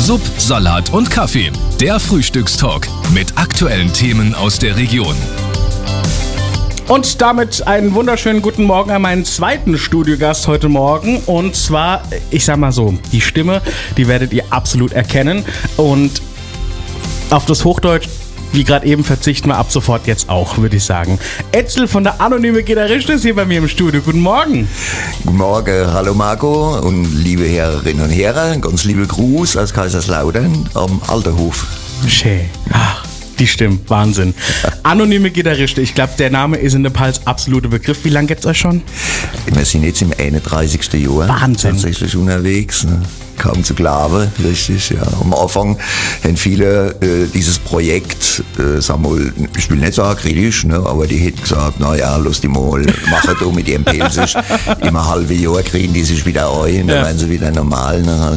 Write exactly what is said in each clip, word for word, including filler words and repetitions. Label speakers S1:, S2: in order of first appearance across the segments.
S1: Sub, Salat und Kaffee. Der Frühstückstalk mit aktuellen Themen aus der Region.
S2: Und damit einen wunderschönen guten Morgen an meinen zweiten Studiogast heute Morgen. Und zwar, ich sag mal so, die Stimme, die werdet ihr absolut erkennen. Und auf das Hochdeutsch, wie gerade eben, verzichten wir ab sofort jetzt auch, würde ich sagen. Etzel von der Anonyme Gitarrist ist hier bei mir im Studio. Guten Morgen.
S3: Guten Morgen, hallo Marco und liebe Herrinnen und Herren. Ganz liebe Gruß aus Kaiserslautern am Alterhof.
S2: Schön. Ach, die Stimme, Wahnsinn. Anonyme Gitarriste, ich glaube, der Name ist in der Pals absoluter Begriff. Wie lange geht's euch schon?
S3: Wir sind jetzt im einunddreißigsten Jahr.
S2: Wahnsinn.
S3: Tatsächlich unterwegs. Ne? Kaum zu glauben, richtig, ja. Am Anfang haben viele äh, dieses Projekt, äh, sagen wir, ich will nicht sagen kritisch, ne, aber die hätten gesagt, na ja, lass die mal machen da mit ihrem Pelzig. Immer halbe Jahr kriegen die sich wieder ein, dann ja. werden sie wieder normal. Ne,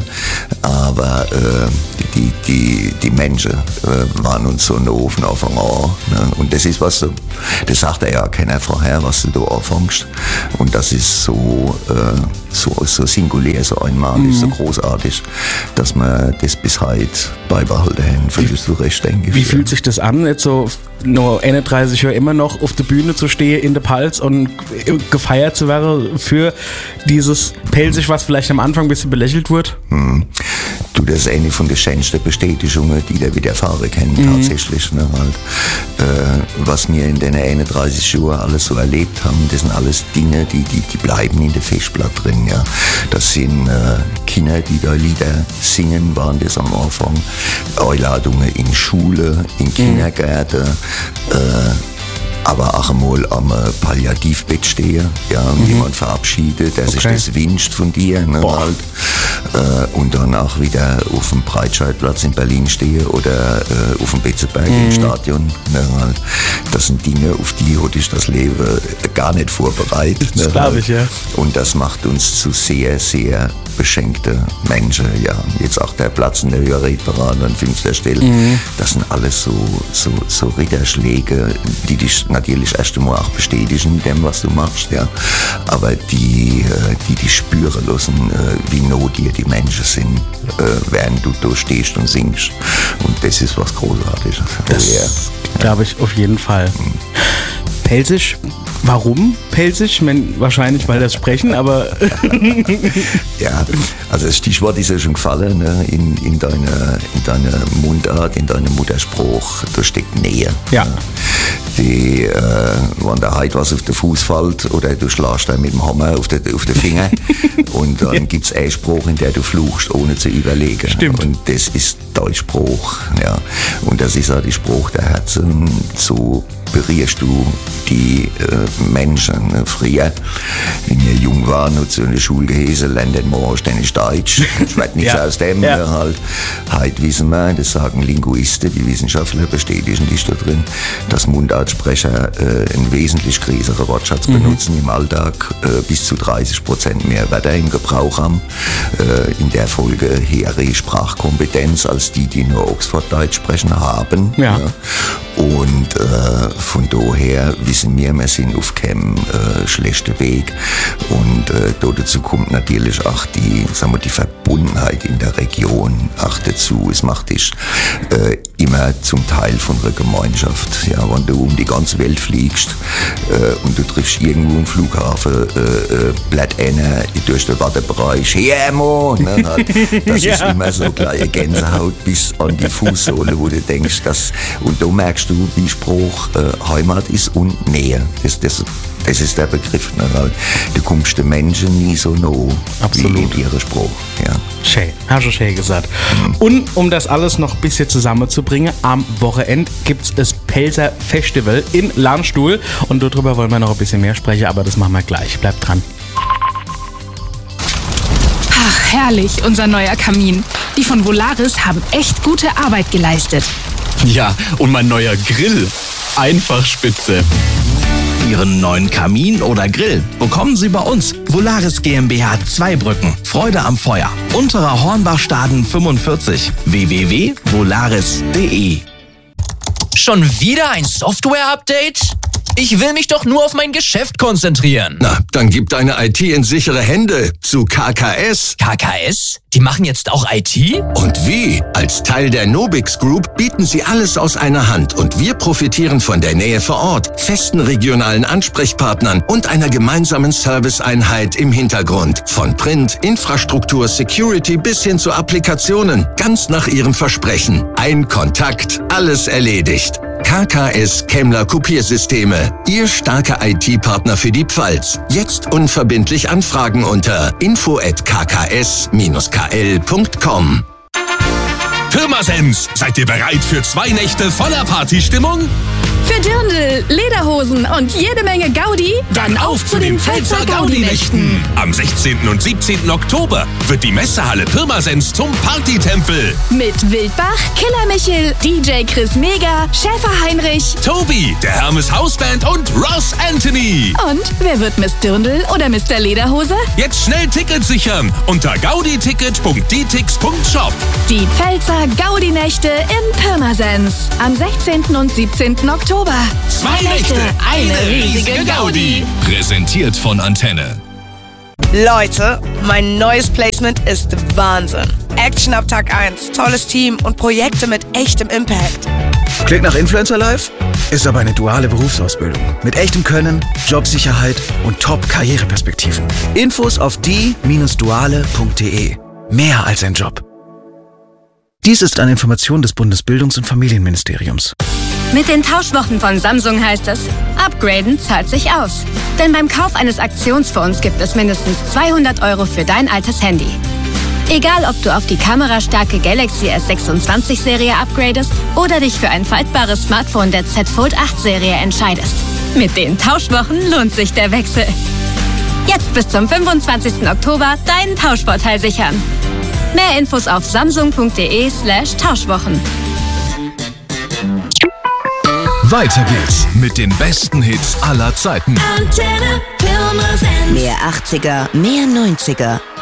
S3: aber äh, die, die, die Menschen äh, waren uns so nah von Anfang an. Ne, und das ist, was du, das sagt er ja keiner vorher, was du da anfängst. Und das ist so, äh, so, so singulär, so einmalig, mhm. so großartig, dass wir das bis heute beibehalten haben. Fühlst du recht, denke ich.
S2: Wie fühlt sich das an, jetzt so nur einunddreißig Jahre immer noch auf der Bühne zu stehen in der Pals und gefeiert zu werden für dieses Pelzig, was vielleicht am Anfang ein bisschen belächelt wird?
S3: Hm. Du, das ist eine von den schönsten Bestätigungen, die der widerfahren kann, mhm. tatsächlich. Ne, halt. äh, was wir in den einunddreißig Jahren alles so erlebt haben, das sind alles Dinge, die, die, die bleiben in der Festplatte drin. Ja. Das sind äh, Kinder, die da Lieder singen, waren das am Anfang. Einladungen in Schule, in Kindergärten, mhm. äh, aber auch einmal am Palliativbett stehen, ja, und mhm. jemand verabschiedet, der okay. sich das wünscht von dir, ne, halt, äh, und danach wieder auf dem Breitscheidplatz in Berlin stehe oder äh, auf dem Betzenberg mhm. im Stadion. Ne, halt. Das sind Dinge, auf die hatte ich das Leben gar nicht vorbereitet.
S2: Das
S3: ne,
S2: glaube
S3: halt.
S2: ich, ja.
S3: Und das macht uns zu sehr, sehr beschenkte Menschen, ja. Jetzt auch der Platz in der Hörredberatung an fünfter Stelle. Mhm. Das sind alles so, so, so Ritterschläge, die dich natürlich erst einmal auch bestätigen, dem, was du machst, ja. Aber die, die dich spüren lassen, wie nah dir die Menschen sind, während du da stehst und singst. Und das ist was Großartiges.
S2: Das ja. glaube ich auf jeden Fall. Mhm. Pelzig? Warum Pelzig? Ich meine, wahrscheinlich, weil das Sprechen, aber...
S3: Ja, also das Stichwort ist ja schon gefallen, ne? in, in, deiner, in deiner Mundart, in deinem Mutterspruch, da steckt Nähe.
S2: Ja.
S3: Ne? Die, äh, wenn der heute was auf den Fuß fällt oder du schlägst dann mit dem Hammer auf den, auf den Finger und dann ja. gibt es einen Spruch, in der du fluchst, ohne zu überlegen.
S2: Stimmt.
S3: Und das ist dein Spruch. Ja. Und das ist auch der Spruch der Herzen. So berührst du die äh, Menschen. Ne? Früher, wenn wir jung waren und zu einer Schule gewesen, lernen wir anständig Deutsch. Ich weiß nichts ja. aus dem. Ja. Ne, halt. Heute wissen wir, das sagen Linguisten, die Wissenschaftler bestätigen dich da drin, dass Mundartsprecher äh, einen wesentlich größeren Wortschatz mhm. benutzen im Alltag, äh, bis zu dreißig Prozent mehr Wörter im Gebrauch haben. Äh, in der Folge höhere Sprachkompetenz als die, die nur Oxford-Deutsch sprechen, haben.
S2: Ja.
S3: Ja. Und äh, von daher wissen wir, wir sind auf keinem äh, schlechten Weg. Und äh, dazu kommt natürlich auch die, sagen wir, die Verbundenheit in der Region auch dazu. Es macht dich äh, immer zum Teil von einer Gemeinschaft. Ja, wenn du um die ganze Welt fliegst äh, und du triffst irgendwo im Flughafen, äh, äh, bleibt einer durch den Wartebereich, hey Mann! Ne, das ja. ist immer so gleich Gänsehaut bis an die Fußsohle, wo du denkst, dass, und da merkst du, wie Spruch äh, Heimat ist und Nähe. Das, das, das ist der Begriff. Ne? Weil du kommst den Menschen nie so nah
S2: Absolut.
S3: wie in ihrem Spruch. Ja.
S2: Schön, hast du schön gesagt. Mhm. Und um das alles noch ein bisschen zusammenzubringen, am Wochenende gibt es das Pelzer Festival in Landstuhl. Und darüber wollen wir noch ein bisschen mehr sprechen, aber das machen wir gleich. Bleibt dran.
S4: Ach, herrlich, unser neuer Kamin. Die von Volaris haben echt gute Arbeit geleistet.
S5: Ja, und mein neuer Grill. Einfach spitze. Ihren neuen Kamin oder Grill bekommen Sie bei uns. Volaris GmbH Zweibrücken. Freude am Feuer. Unterer Hornbachstaden fünfundvierzig. w w w punkt volaris punkt de.
S6: Schon wieder ein Software-Update? Ich will mich doch nur auf mein Geschäft konzentrieren.
S7: Na, dann gib deine I T in sichere Hände zu K K S.
S6: K K S? Die machen jetzt auch I T?
S7: Und wie? Als Teil der Nobix Group bieten sie alles aus einer Hand und wir profitieren von der Nähe vor Ort, festen regionalen Ansprechpartnern und einer gemeinsamen Serviceeinheit im Hintergrund. Von Print, Infrastruktur, Security bis hin zu Applikationen. Ganz nach ihrem Versprechen. Ein Kontakt, alles erledigt. K K S Kemmler Kopiersysteme. Ihr starker I T-Partner für die Pfalz. Jetzt unverbindlich anfragen unter info at k k s dash k l punkt com.
S1: Pirmasens, seid ihr bereit für zwei Nächte voller Partystimmung?
S4: Für Dirndl, Lederhosen und jede Menge Gaudi?
S1: Dann auf zu den Pfälzer Gaudi-Nächten. Am sechzehnten und siebzehnten Oktober wird die Messehalle Pirmasens zum Partytempel.
S4: Mit Wildbach, Killer Michel, D J Chris Mega, Schäfer Heinrich,
S1: Tobi, der Hermes Hausband und Ross Anthony.
S4: Und wer wird Miss Dirndl oder Mister Lederhose?
S1: Jetzt schnell Tickets sichern unter gauditicket punkt d tix punkt shop.
S4: Die Pfälzer Gaudi-Nächte in Pirmasens. Am sechzehnten und siebzehnten Oktober.
S1: Zwei Nächte, eine riesige Gaudi. Präsentiert von Antenne.
S8: Leute, mein neues Placement ist Wahnsinn. Action ab Tag eins, tolles Team und Projekte mit echtem Impact.
S9: Klingt nach Influencer Life? Ist aber eine duale Berufsausbildung. Mit echtem Können, Jobsicherheit und Top-Karriereperspektiven. Infos auf die Bindestrich duale punkt de. Mehr als ein Job. Dies ist eine Information des Bundesbildungs- und Familienministeriums.
S10: Mit den Tauschwochen von Samsung heißt es, upgraden zahlt sich aus. Denn beim Kauf eines Aktionsfonds gibt es mindestens zweihundert Euro für dein altes Handy. Egal, ob du auf die kamerastarke Galaxy S sechsundzwanzig Serie upgradest oder dich für ein faltbares Smartphone der Z Fold acht Serie entscheidest. Mit den Tauschwochen lohnt sich der Wechsel. Jetzt bis zum fünfundzwanzigsten Oktober deinen Tauschvorteil sichern. Mehr Infos auf samsung punkt de slash Tauschwochen.
S1: Weiter geht's mit den besten Hits aller Zeiten.
S11: Antenne Pirmasens. Mehr achtziger, mehr neunziger.